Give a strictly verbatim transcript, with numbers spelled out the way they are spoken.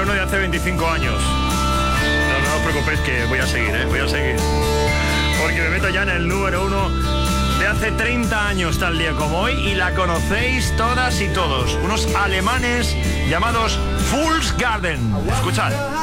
uno de hace veinticinco años. No, no os preocupéis que voy a seguir, ¿eh? Voy a seguir. Porque me meto ya en el número uno de hace treinta años, tal día como hoy, y la conocéis todas y todos. Unos alemanes llamados Fool's Garden. Escuchad.